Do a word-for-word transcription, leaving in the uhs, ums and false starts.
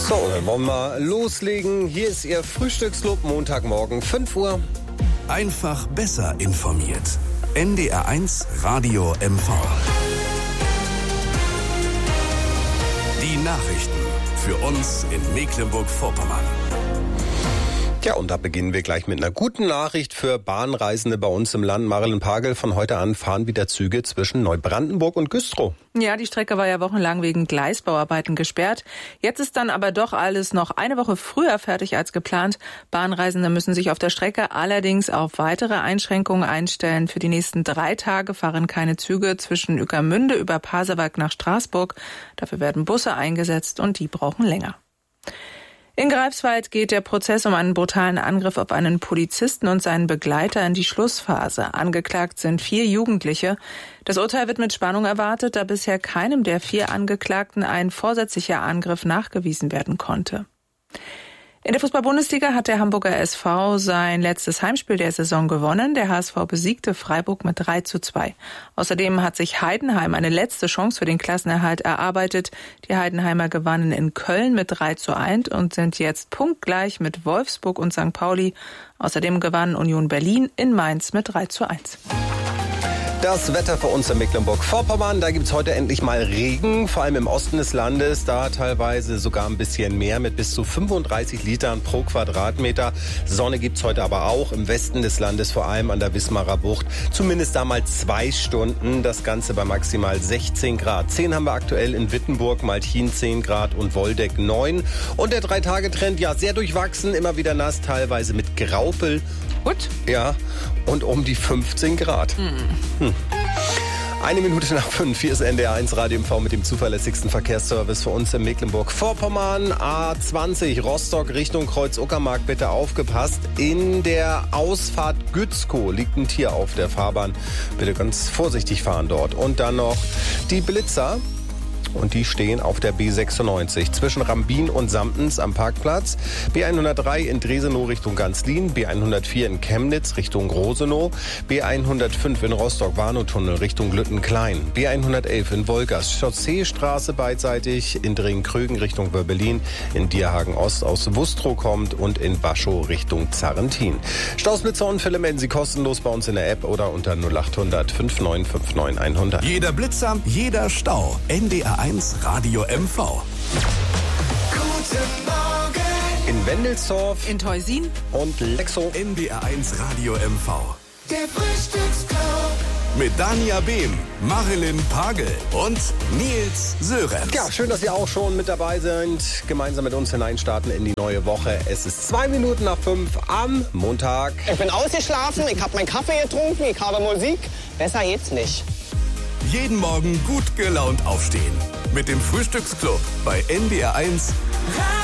So, dann wollen wir loslegen. Hier ist Ihr Frühstücksclub, Montagmorgen, fünf Uhr. Einfach besser informiert. N D R eins Radio M V. Die Nachrichten für uns in Mecklenburg-Vorpommern. Ja, und da beginnen wir gleich mit einer guten Nachricht für Bahnreisende bei uns im Land. Marilyn Pagel, von heute an fahren wieder Züge zwischen Neubrandenburg und Güstrow. Ja, die Strecke war ja wochenlang wegen Gleisbauarbeiten gesperrt. Jetzt ist dann aber doch alles noch eine Woche früher fertig als geplant. Bahnreisende müssen sich auf der Strecke allerdings auf weitere Einschränkungen einstellen. Für die nächsten drei Tage fahren keine Züge zwischen Ueckermünde über Pasewalk nach Straßburg. Dafür werden Busse eingesetzt und die brauchen länger. In Greifswald geht der Prozess um einen brutalen Angriff auf einen Polizisten und seinen Begleiter in die Schlussphase. Angeklagt sind vier Jugendliche. Das Urteil wird mit Spannung erwartet, da bisher keinem der vier Angeklagten ein vorsätzlicher Angriff nachgewiesen werden konnte. In der Fußball-Bundesliga hat der Hamburger S V sein letztes Heimspiel der Saison gewonnen. Der H S V besiegte Freiburg mit drei zu zwei. Außerdem hat sich Heidenheim eine letzte Chance für den Klassenerhalt erarbeitet. Die Heidenheimer gewannen in Köln mit drei zu eins und sind jetzt punktgleich mit Wolfsburg und Sankt Pauli. Außerdem gewann Union Berlin in Mainz mit drei zu eins. Das Wetter für uns in Mecklenburg-Vorpommern. Da gibt's heute endlich mal Regen, vor allem im Osten des Landes. Da teilweise sogar ein bisschen mehr mit bis zu fünfunddreißig Litern pro Quadratmeter. Sonne gibt's heute aber auch im Westen des Landes, vor allem an der Wismarer Bucht. Zumindest da mal zwei Stunden. Das Ganze bei maximal sechzehn Grad. zehn haben wir aktuell in Wittenburg, Malchin zehn Grad und Woldeck neun. Und der Drei-Tage-Trend, ja, sehr durchwachsen, immer wieder nass, teilweise mit Graupel. Gut. Ja, und um die fünfzehn Grad. Hm. Hm. Eine Minute nach fünf, hier ist N D R eins Radio M V mit dem zuverlässigsten Verkehrsservice für uns in Mecklenburg-Vorpommern. A zwanzig Rostock Richtung Kreuz-Uckermark, bitte aufgepasst. In der Ausfahrt Gützkow liegt ein Tier auf der Fahrbahn. Bitte ganz vorsichtig fahren dort. Und dann noch die Blitzer. Und die stehen auf der B sechsundneunzig zwischen Rambin und Samtens am Parkplatz. B hundertdrei in Dresenow Richtung Ganzlin, B hundertvier in Chemnitz Richtung Grosenow, B hundertfünf in Rostock-Warnow-Tunnel Richtung Lüttenklein, B hundertelf in Wolgast, Chausseestraße beidseitig, in Dringen-Krögen Richtung Wörbelin, in Dierhagen-Ost aus Wustrow kommt und in Waschow Richtung Zarrentin. Stausblitzer und Fälle melden Sie kostenlos bei uns in der App oder unter null acht hundert fünf neun fünf neun hundert. Jeder Blitzer, jeder Stau. N D R eins Radio M V. Guten Morgen. In Wendelsdorf, In Teusin und Lexow. N D R eins Radio M V. Der Frühstücksclub. Mit Dania Behm, Marilyn Pagel und Nils Sörenz. Ja, schön, dass Sie auch schon mit dabei sind. Gemeinsam mit uns hineinstarten in die neue Woche. Es ist zwei Minuten nach fünf am Montag. Ich bin ausgeschlafen, ich habe meinen Kaffee getrunken, ich habe Musik. Besser geht's nicht. Jeden Morgen gut gelaunt aufstehen. Mit dem Frühstücksclub bei N D R eins.